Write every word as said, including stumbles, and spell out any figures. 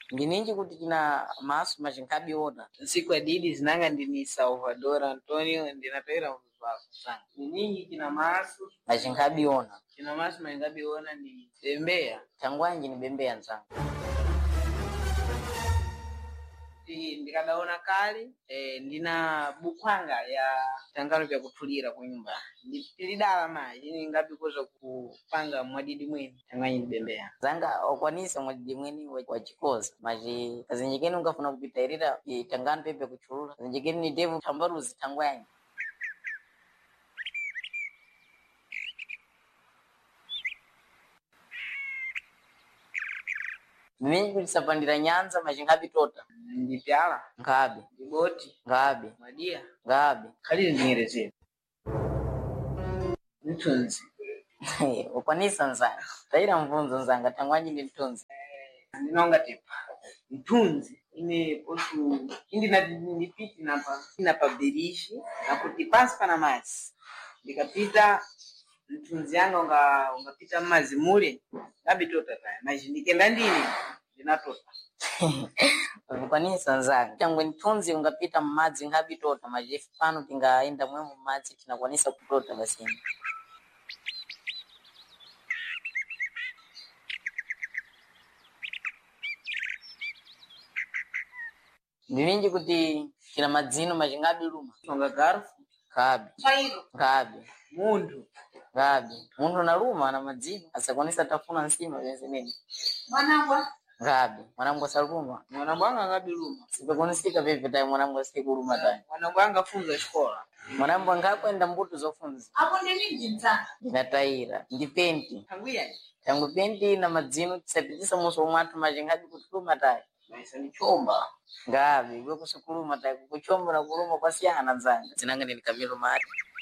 Ndininji kuti tina masu machinkabi ona. Siku adidi zinanga ndini Salvador Antonio ndinapera mvako sana. Ndininji kina masu machinkabi ona. Kina masu machinkabi ona ni bembea. Tangwanji ni bembea nzanga. Ndikadaona kali eh, ndina bukwanga ya tangalo vya kutulira kwa nyumba. Ndilidala maji ni ngapi koza kupanga mwadidi mwini tangwanyi ni bembea. Zanga okwanisa mwadidi mwini wachikoza. Maji kazinjikeni ungafuna kupita irira tangano pepe kuchulula. Kazinjikeni ni devu tambaruzi tangwanyi. Mimi kulisapandira Nyanza machinkabi tota. Ndipyala. Ngabi. Ndiboti. Ngabi. Madia. Ngabi. Khalili ndingereze. Mtunzi. Ukwanisa nzanga. Taira mvunzo nzanga tangwanyi ni mtunzi. Ninonga tipa. Mtunzi. Ine posu indi na nipiti napa napa berishi na kutipasi pana mazi. Nikapita mtunzi yangu unga ungapita mazi mule ngabi tota taya. Maji nikenda ndini ndinatota. Ukwanisa nzanga. Changwe mtunzi ungapita mazi ngabi tota maji pano tingaenda mwemu mazi tinakwanisa kutota basi. Ndininji kuti kila madzino machingabi luma. Songa garufu. Kabi. Chairo. Kabi. Mundu. Gabi. Mundu na luma na madzino. Asakwanisa tafuna nsima wenzi nini. Mwanangwa. Gabi. Mwanangwa saluma. Mwanangwa anga gabi luma. Sipekunisika pepe tayo mwanangwa siku luma tayo. Mwanangwa anga funza shkola. Mwanangwa anga kwenda mbutu zofunza. Hapo ndini jinta. Ndinataira. Ndipenti. Tanguya. Tangu penti na madzino tisapitisa muso mwatu machingabi kutuluma tayo. Maisa ni chomba. Gabi. Wewe kusukuluma tayo. Kuchomba na kuluma kwa siana nzanga. Zinanga ni kamilo mati.